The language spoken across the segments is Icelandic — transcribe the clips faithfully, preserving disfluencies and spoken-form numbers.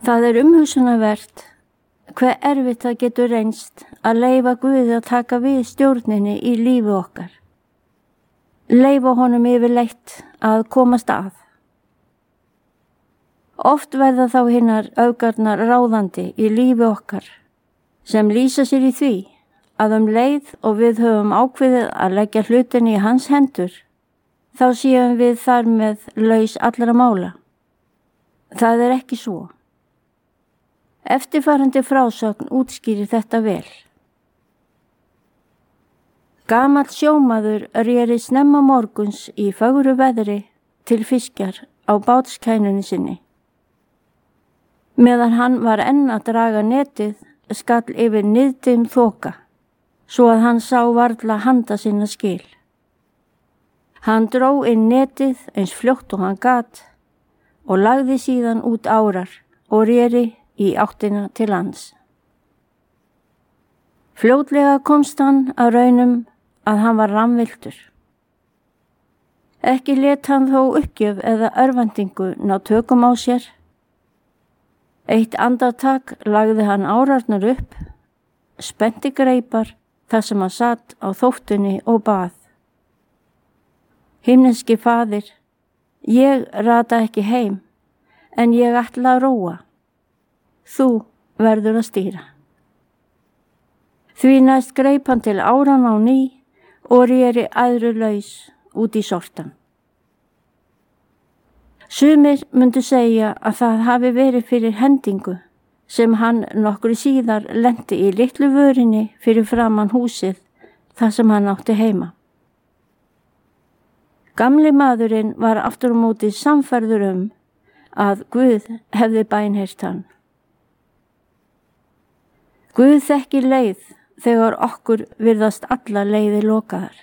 Það er umhugsunarvert hve erfitt það getur reynst að leyfa Guði að taka við stjórninni í lífi okkar. Leyfa honum yfirleitt að komast að. Oft verða þá hinnar öfgarnar ráðandi í lífi okkar sem lýsa sér í því að um leið og við höfum ákveðið að leggja hlutinni í hans hendur, þá séum við þar með laus allra mála. Það er ekki svo. Eftirfarandi frásögn útskýrir þetta vel. Gamall sjómaður réri snemma morguns í fögru veðri til fiskjar á bátskænunni sinni. Meðan hann var enn að draga netið skall yfir niðdim þoka, svo að hann sá varla handa sinna skil. Hann dró inn netið eins fljótt og hann gat og lagði síðan út árar og réri í áttina til lands. Fljótlega komst hann að raunum að hann var rammviltur. Ekki lét hann þó uppgjöf eða örvæntingu ná tökum á sér. Eitt andartak lagði hann árarnar upp, spennti greipar þar sem hann satt á þóftunni og bað. Himneski faðir, ég rata ekki heim, en ég ætla að róa. Þú verður að stýra. Því næst greip hann til áran á ný og réri æðru laus út í sortan. Sumir myndu segja að það hafi verið fyrir hendingu sem hann nokkru síðar lenti í litlu vörinni fyrir framan húsið þar sem hann átti heima. Gamli maðurinn var aftur á móti samferður um að Guð hefði bænheyrt hann. Guð þekkir leið þegar okkur virðast alla leiðir lokaðar.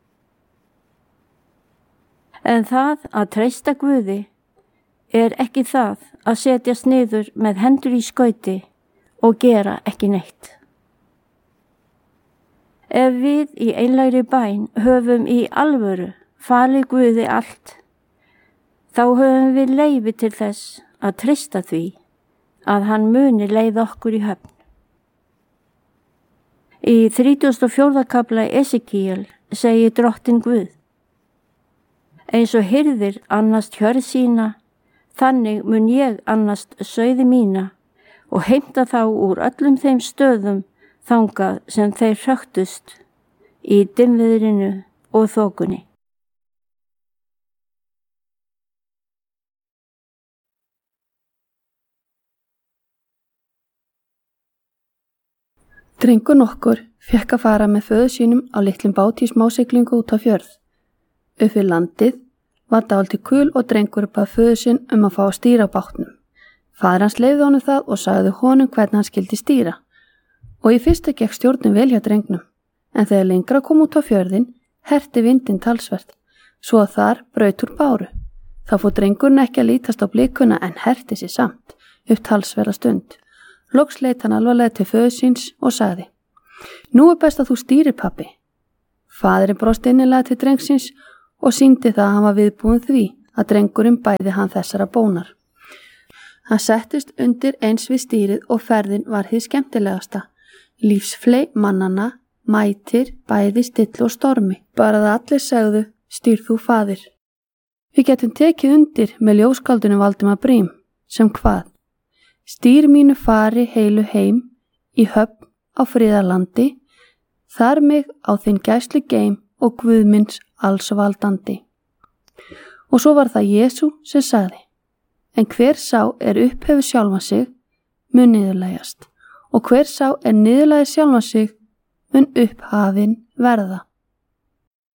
En það að treysta Guði er ekki það að setjast niður með hendur í skauti og gera ekki neitt. Ef við í einlægri bæn höfum í alvöru falið Guði allt, þá höfum við leyfi til þess að treysta því að hann muni leiða okkur í höfn. Í þrítugasta og fjórða kafla Esekíel segir Drottinn Guð: Eins og hirðir annast hjörð sína, þannig mun ég annast sauði mína og heimta þá úr öllum þeim stöðum þangað sem þeir hröktust í dimmviðrinu og þokunni. Drengur nokkur fékk að fara með föður sínum á litlum bát í smásiglingu út á fjörð. Upp við landið var dálítið kul og drengur bað föður sinn um að fá að stýra bátnum. Faðir hans leyfði honum það og sagði honum hvernig hann skildi stýra. Og í fyrstu gekk stjórnin vel hjá drengnum, en þegar lengra kom út á fjörðin, herti vindinn talsvert, svo að þar braut úr báru. Þá fór drengurinn ekki að lítast á blikuna en herti sig samt upp talsverða stund. Loks leit hann alvarlega til föður síns og sagði: Nú er best að þú stýrir, pabbi. Faðirinn brosti innilega til drengsins og sýndi það að hann var viðbúinn því að drengurinn bæði hann þessara bónar. Hann settist undir eins við stýrið og ferðin var hið skemmtilegasta. Lífsfley mannanna, mætir, bæði still og stormi. Bara það allir segðu: Stýr þú, faðir. Við getum tekið undir með ljóskáldinu Valdimar Briem, sem hvað? Stýr mínu fari heilu heim, í höfn á friðarlandi, þar mig á þinn gæslu geim og Guðmins alls valdandi. Og svo var það Jesú sem sagði: En hver sá er upphefur sjálfan sig, mun niðurlægjast, og hver sá er niðurlægir sjálfan sig, mun upphafin verða.